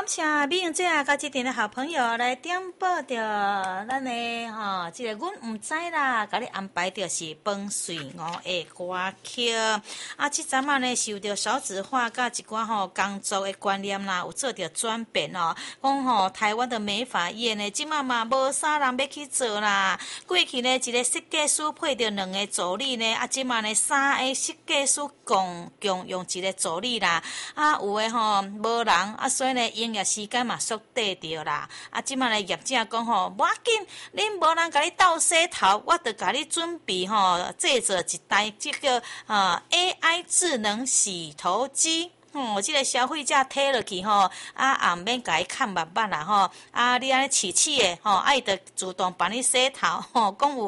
感谢美英姐甲这边的好朋友来点播着咱的这个阮唔知啦，甲你安排着是饭水哦的歌曲。这阵啊呢受到少子化甲一寡工作的观念啦，有做着转变哦。讲台湾的美发业呢，即嘛嘛无啥人要去做啦。过去呢，一个设计师配着2个助理呢，即嘛呢3个设计师共用一个助理啦。有的无人所以呢营业时间嘛缩短着啦。即马呢业者讲无要紧，恁无人甲你斗洗头，我着甲你准备制作一台这个AI 智能洗头机。这个消费者摕落去也免甲伊看目捌啦你安尼试的伊就自动帮你洗头讲有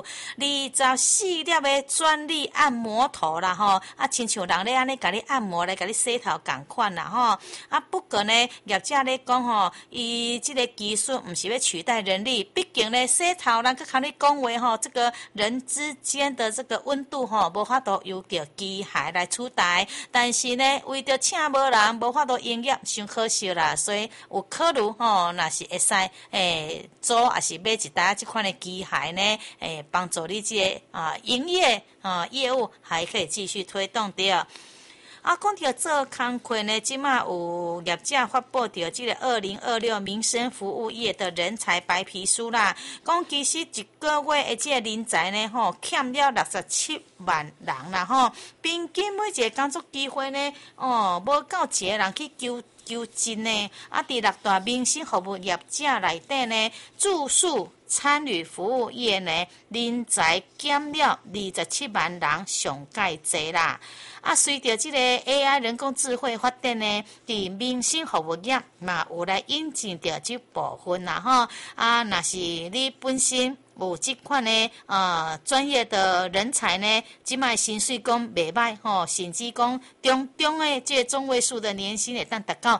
24粒的专利按摩头啦亲像人咧安尼甲你按摩来甲你洗头共款啦不过呢业者咧讲伊这个技术毋是要取代人力，毕竟咧洗头人去甲你讲话这个人之间的这个温度无法度由着机械来取代，但是呢为着请无人无法度营业，伤可惜啦，所以有考虑若是会使做，也是买一台这款的机械呢，帮助你这个营业业务还可以继续推动掉。讲到做工课呢，即马有业者发布到这个2026民生服务业的人才白皮书啦。讲其实一个月的这个人才呢，欠了67万人啦平均每一个工作机会呢，无够一个人去求职呢。伫6大民生服务业者内底呢，住宿餐旅服务业呢，人才减了27万人，上介济啦。随着这个 AI 人工智慧发展呢，伫民生服务业嘛有来引进着这部分啦若是你本身有这款的专业的人才呢，即卖薪水讲袂歹甚至讲中的这中位数的年薪会当达到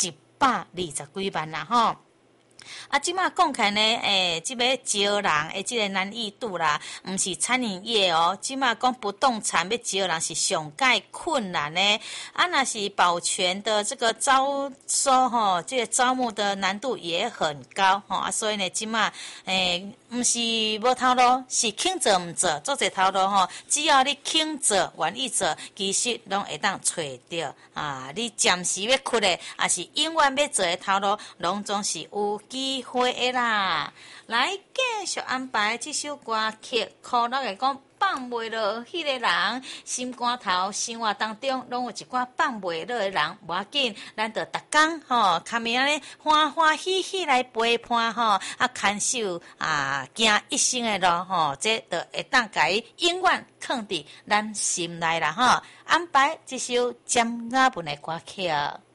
120几万啦即马讲起来呢，这个招人的这个难易度啦，毋是餐饮业即马讲不动产要招人是上介困难呢。若是保全的这个招收这个招募的难度也很高所以呢，即马毋是无头路，是肯做毋做，做这头路只要你肯做，愿意做，其实拢会当找到你暂时要缺的，也是永远要做的头路，拢总是有机会的啦。来继续安排这首歌曲，可能会讲放袂落迄个人心肝头生活当中，拢有一寡放袂落的人，无要紧，咱就逐工较面安尼欢欢喜喜来陪伴牵手行一生的路这就会当甲伊永远藏伫咱心内啦安排这首尖仔文的歌曲。